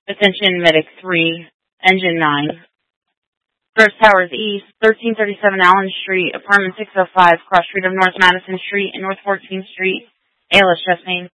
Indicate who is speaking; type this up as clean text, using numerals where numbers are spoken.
Speaker 1: Attention Medic 3, Engine 9. Gross Towers East, 1337 Allen Street, Apartment 605, cross street of North Madison Street and North 14th Street, ALS chest pain.